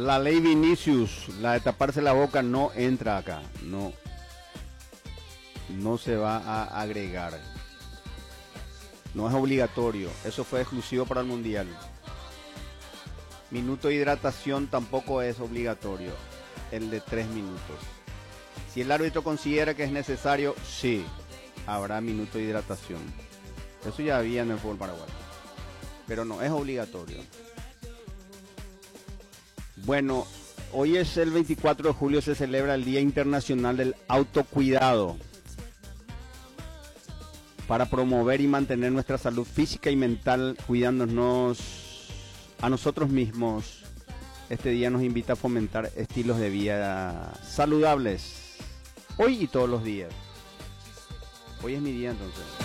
La ley Vinicius, la de taparse la boca, no entra acá. No, no se va a agregar. No es obligatorio. Eso fue exclusivo para el Mundial. Minuto de hidratación tampoco es obligatorio. El de 3 minutos. Si el árbitro considera que es necesario, sí, habrá minuto de hidratación. Eso ya había en el fútbol paraguayo. Pero no es obligatorio. Bueno, hoy es el 24 de julio, se celebra el Día Internacional del Autocuidado. Para promover y mantener nuestra salud física y mental, cuidándonos a nosotros mismos, este día nos invita a fomentar estilos de vida saludables, hoy y todos los días. Hoy es mi día entonces.